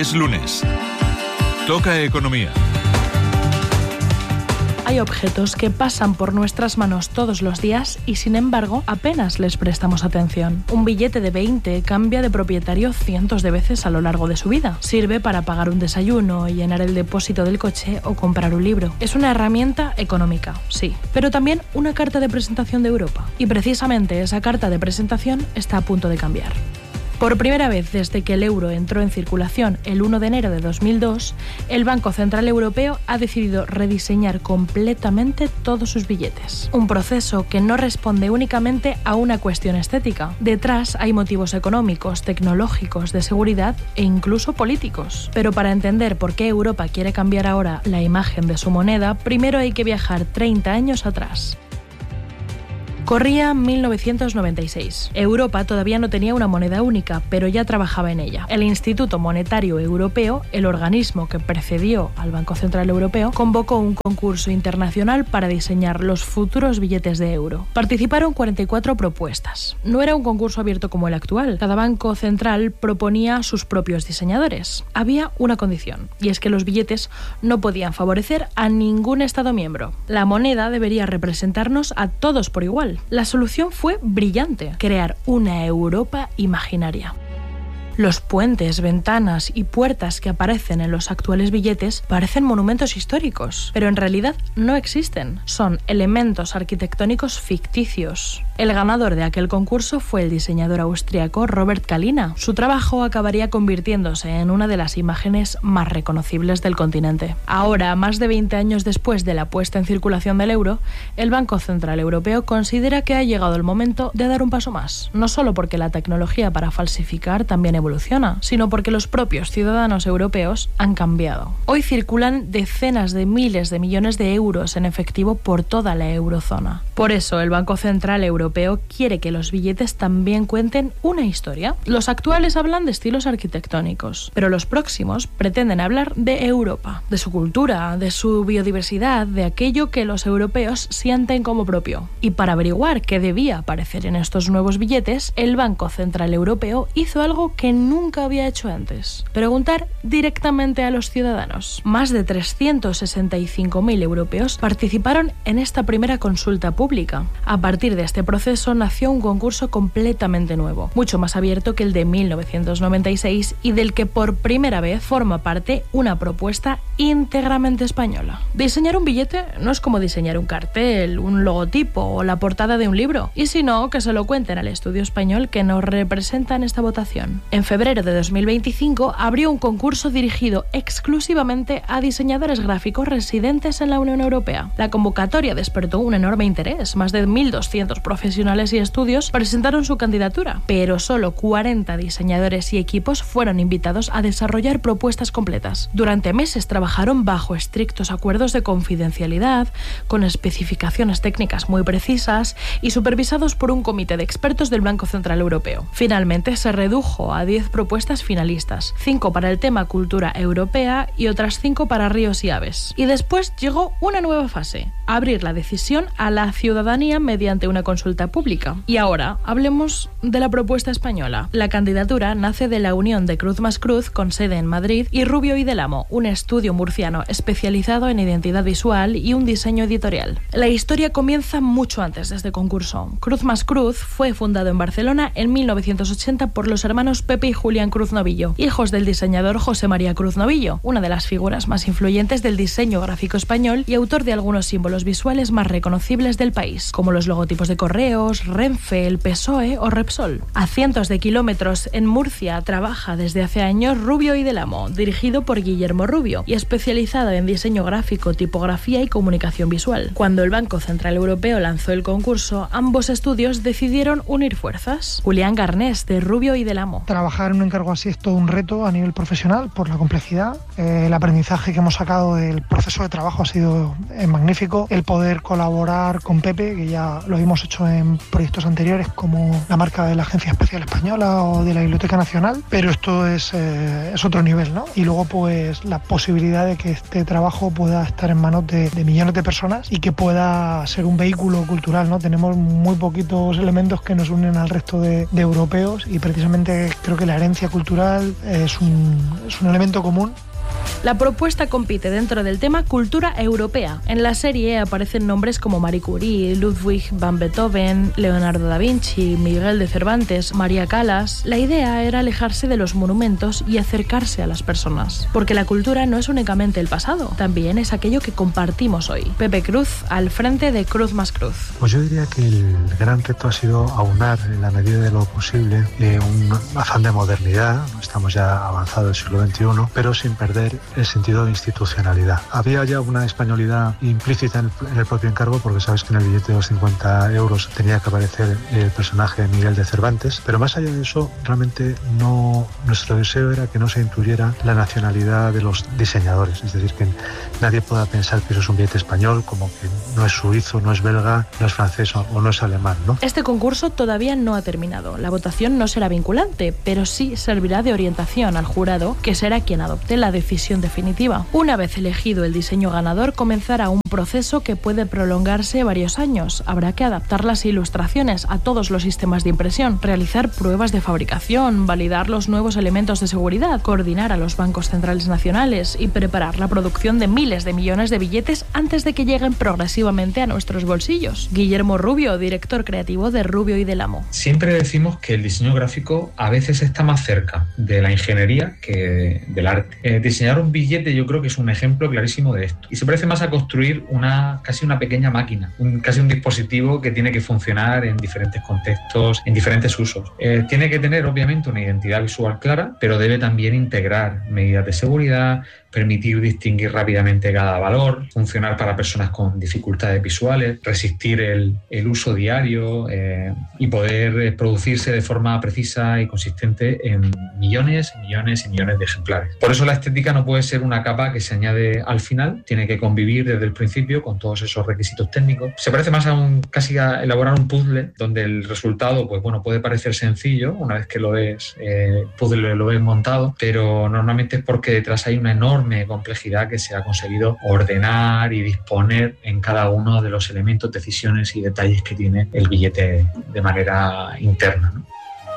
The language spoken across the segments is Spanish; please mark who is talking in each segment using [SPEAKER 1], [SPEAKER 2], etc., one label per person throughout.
[SPEAKER 1] Es lunes. Toca economía.
[SPEAKER 2] Hay objetos que pasan por nuestras manos todos los días y, sin embargo, apenas les prestamos atención. Un billete de 20 cambia de propietario cientos de veces a lo largo de su vida. Sirve para pagar un desayuno, llenar el depósito del coche o comprar un libro. Es una herramienta económica, sí, pero también una carta de presentación de Europa. Y precisamente esa carta de presentación está a punto de cambiar. Por primera vez desde que el euro entró en circulación el 1 de enero de 2002, el Banco Central Europeo ha decidido rediseñar completamente todos sus billetes. Un proceso que no responde únicamente a una cuestión estética. Detrás hay motivos económicos, tecnológicos, de seguridad e incluso políticos. Pero para entender por qué Europa quiere cambiar ahora la imagen de su moneda, primero hay que viajar 30 años atrás. Corría 1996. Europa todavía no tenía una moneda única, pero ya trabajaba en ella. El Instituto Monetario Europeo, el organismo que precedió al Banco Central Europeo, convocó un concurso internacional para diseñar los futuros billetes de euro. Participaron 44 propuestas. No era un concurso abierto como el actual. Cada banco central proponía sus propios diseñadores. Había una condición, y es que los billetes no podían favorecer a ningún Estado miembro. La moneda debería representarnos a todos por igual. La solución fue brillante: crear una Europa imaginaria. Los puentes, ventanas y puertas que aparecen en los actuales billetes parecen monumentos históricos, pero en realidad no existen. Son elementos arquitectónicos ficticios. El ganador de aquel concurso fue el diseñador austríaco Robert Kalina. Su trabajo acabaría convirtiéndose en una de las imágenes más reconocibles del continente. Ahora, más de 20 años después de la puesta en circulación del euro, el Banco Central Europeo considera que ha llegado el momento de dar un paso más. No solo porque la tecnología para falsificar también evoluciona, sino porque los propios ciudadanos europeos han cambiado. Hoy circulan decenas de miles de millones de euros en efectivo por toda la eurozona. Por eso el Banco Central Europeo quiere que los billetes también cuenten una historia. Los actuales hablan de estilos arquitectónicos, pero los próximos pretenden hablar de Europa, de su cultura, de su biodiversidad, de aquello que los europeos sienten como propio. Y para averiguar qué debía aparecer en estos nuevos billetes, el Banco Central Europeo hizo algo que nunca había hecho antes: preguntar directamente a los ciudadanos. Más de 365.000 europeos participaron en esta primera consulta pública. A partir de este proceso nació un concurso completamente nuevo, mucho más abierto que el de 1996 y del que por primera vez forma parte una propuesta íntegramente española. Diseñar un billete no es como diseñar un cartel, un logotipo o la portada de un libro, y si no, que se lo cuenten al estudio español que nos representa en esta votación. En febrero de 2025 abrió un concurso dirigido exclusivamente a diseñadores gráficos residentes en la Unión Europea. La convocatoria despertó un enorme interés. Más de 1.200 profesionales y estudios presentaron su candidatura, pero solo 40 diseñadores y equipos fueron invitados a desarrollar propuestas completas. Durante meses trabajaron bajo estrictos acuerdos de confidencialidad, con especificaciones técnicas muy precisas y supervisados por un comité de expertos del Banco Central Europeo. Finalmente se redujo a 10 propuestas finalistas, 5 para el tema cultura europea y otras 5 para ríos y aves. Y después llegó una nueva fase: abrir la decisión a la ciudadanía mediante una consulta pública. Y ahora hablemos de la propuesta española. La candidatura nace de la unión de Cruz más Cruz, con sede en Madrid, y Rubio y Del Amo, un estudio murciano especializado en identidad visual y un diseño editorial. La historia comienza mucho antes de este concurso. Cruz más Cruz fue fundado en Barcelona en 1980 por los hermanos Pepe y Julián Cruz Novillo, hijos del diseñador José María Cruz Novillo, una de las figuras más influyentes del diseño gráfico español y autor de algunos símbolos visuales más reconocibles del país, como los logotipos de Correos, Renfe, el PSOE o Repsol. A cientos de kilómetros en Murcia trabaja desde hace años Rubio y Del Amo, dirigido por Guillermo Rubio y especializado en diseño gráfico, tipografía y comunicación visual. Cuando el Banco Central Europeo lanzó el concurso, ambos estudios decidieron unir fuerzas. Julián Garnés, de Rubio y Del Amo.
[SPEAKER 3] Trabajar en un encargo así es todo un reto a nivel profesional por la complejidad. El aprendizaje que hemos sacado del proceso de trabajo ha sido magnífico. El poder colaborar con Pepe, que ya lo hemos hecho en proyectos anteriores como la marca de la Agencia Espacial Española o de la Biblioteca Nacional, pero esto es otro nivel, ¿no? Y luego pues la posibilidad de que este trabajo pueda estar en manos de millones de personas y que pueda ser un vehículo cultural, ¿no? Tenemos muy poquitos elementos que nos unen al resto de europeos y precisamente creo que la herencia cultural es un elemento común.
[SPEAKER 2] La propuesta compite dentro del tema cultura europea. En la serie aparecen nombres como Marie Curie, Ludwig van Beethoven, Leonardo da Vinci, Miguel de Cervantes, María Callas. La idea era alejarse de los monumentos y acercarse a las personas. Porque la cultura no es únicamente el pasado, también es aquello que compartimos hoy. Pepe Cruz, al frente de Cruz más Cruz.
[SPEAKER 4] Pues yo diría que el gran reto ha sido aunar en la medida de lo posible un afán de modernidad. Estamos ya avanzados del siglo XXI, pero sin perder el sentido de institucionalidad. Había ya una españolidad implícita en el propio encargo, porque sabes que en el billete de los 50 euros tenía que aparecer el personaje de Miguel de Cervantes, pero más allá de eso, realmente nuestro deseo era que no se intuyera la nacionalidad de los diseñadores, es decir, que nadie pueda pensar que eso es un billete español, como que no es suizo, no es belga, no es francés o no es alemán, ¿no?
[SPEAKER 2] Este concurso todavía no ha terminado. La votación no será vinculante, pero sí servirá de orientación al jurado, que será quien adopte la decisión definitiva. Una vez elegido el diseño ganador, comenzará un proceso que puede prolongarse varios años. Habrá que adaptar las ilustraciones a todos los sistemas de impresión, realizar pruebas de fabricación, validar los nuevos elementos de seguridad, coordinar a los bancos centrales nacionales y preparar la producción de miles de millones de billetes antes de que lleguen progresivamente a nuestros bolsillos. Guillermo Rubio, director creativo de Rubio y Del Amo.
[SPEAKER 5] Siempre decimos que el diseño gráfico a veces está más cerca de la ingeniería que del arte. Diseñar un billete yo creo que es un ejemplo clarísimo de esto. Y se parece más a construir casi una pequeña máquina, casi un dispositivo que tiene que funcionar en diferentes contextos, en diferentes usos. Tiene que tener obviamente una identidad visual clara, pero debe también integrar medidas de seguridad, permitir distinguir rápidamente cada valor, funcionar para personas con dificultades visuales, resistir el uso diario y poder producirse de forma precisa y consistente en millones y millones y millones de ejemplares. Por eso la estética no puede ser una capa que se añade al final, tiene que convivir desde el principio con todos esos requisitos técnicos. Se parece más casi a elaborar un puzzle donde el resultado puede parecer sencillo una vez que lo ves montado, pero normalmente es porque detrás hay una enorme complejidad que se ha conseguido ordenar y disponer en cada uno de los elementos, decisiones y detalles que tiene el billete de manera interna, ¿no?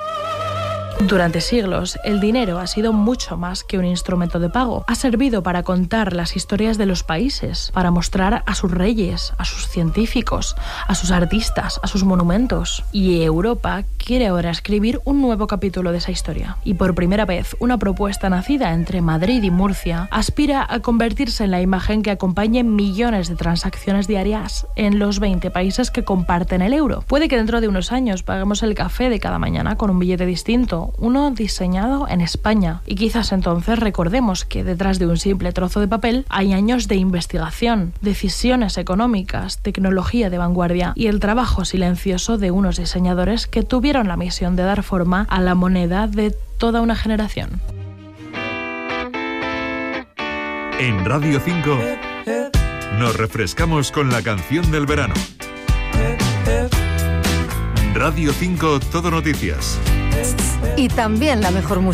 [SPEAKER 2] Durante siglos, el dinero ha sido mucho más que un instrumento de pago. Ha servido para contar las historias de los países, para mostrar a sus reyes, a sus científicos, a sus artistas, a sus monumentos. Y Europa quiere ahora escribir un nuevo capítulo de esa historia. Y por primera vez, una propuesta nacida entre Madrid y Murcia aspira a convertirse en la imagen que acompañe millones de transacciones diarias en los 20 países que comparten el euro. Puede que dentro de unos años paguemos el café de cada mañana con un billete distinto, uno diseñado en España. Y quizás entonces recordemos que detrás de un simple trozo de papel hay años de investigación, decisiones económicas, tecnología de vanguardia y el trabajo silencioso de unos diseñadores que tuvieron la misión de dar forma a la moneda de toda una generación.
[SPEAKER 1] En Radio 5 nos refrescamos con la canción del verano. Radio 5 Todo Noticias.
[SPEAKER 6] Y también la mejor música.